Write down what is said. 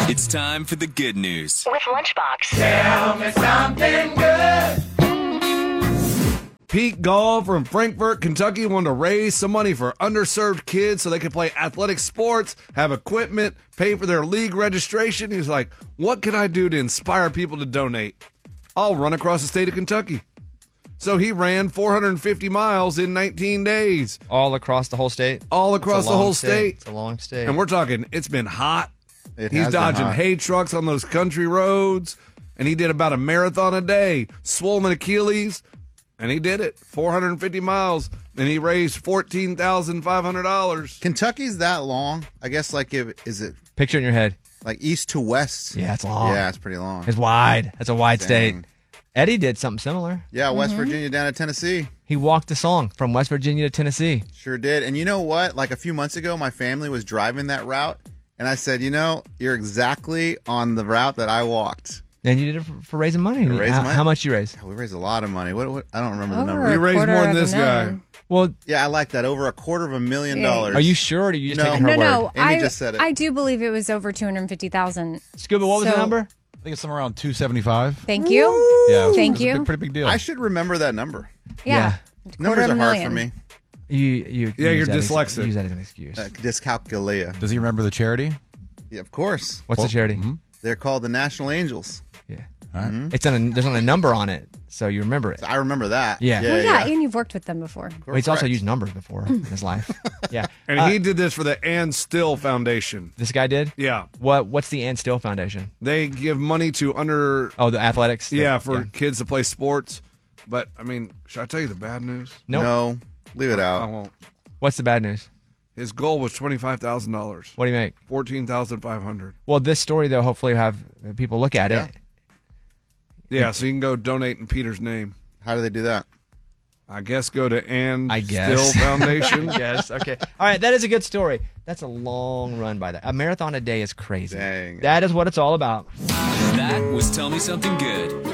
It's time for the good news. With Lunchbox. Tell me something good. Pete Gall from Frankfort, Kentucky wanted to raise some money for underserved kids so they could play athletic sports, have equipment, pay for their league registration. He's like, what can I do to inspire people to donate? I'll run across the state of Kentucky. So he ran 450 miles in 19 days. All across the whole state? All across the whole state. It's a long state. And we're talking, it's been hot. It He's has been dodging hot. hay trucks on those country roads. And he did about a marathon a day. Swollen Achilles. And he did it. 450 miles. And he raised $14,500. Kentucky's that long? I guess is it Picture it in your head. like east to west? Yeah, it's long. Yeah, it's pretty long. It's wide. That's a wide Dang. state. Eddie did something similar. Yeah, West Virginia down to Tennessee. He walked the song from West Virginia to Tennessee. Sure did. And you know what? Like a few months ago, my family was driving that route. And I said, you're exactly on the route that I walked. And you did it for raising money. For raising money. How much you raise? We raised a lot of money. What I don't remember the Over number. You raised quarter more than of a this guy. million. Well, Yeah, I like that. Over $250,000. are you sure, or are you just No. taking her No, word? no. Amy just said it. I do believe it was over 250,000. Scuba, what was the So- number? I think it's somewhere around 275. Thank you. Yeah, it was, Thank it was you. a pretty big deal. I should remember that number. Yeah. Numbers Quarter are of a hard million. for me. You Yeah, use you're that as- dyslexic. Use that as an excuse. Dyscalculia. Does he remember the charity? Yeah, of course. What's the charity? Mm-hmm. They're called the National Angels. Yeah, All right. it's there's on a number on it, so you remember it. I remember that. Yeah. Well, yeah, and you've worked with them before. Well, he's also Correct. used numbers before in his life. Yeah, And he did this for the Ann Still Foundation. this guy did. Yeah. What's the Ann Still Foundation? They give money to Oh, the athletics. for kids to play sports. But, I mean, should I tell you the bad news? Nope. No, leave it I out. won't. What's the bad news? His goal was $25,000. What do you make? $14,500. Well, this story though, hopefully, will have people look at it. Yeah, so you can go donate in Peter's name. How do they do that? I guess go to Ann I guess. Still Foundation. Yes. Okay. All right. That is a good story. That's a long run by that. A marathon a day is crazy. Dang. That is what it's all about. That was Tell Me Something Good.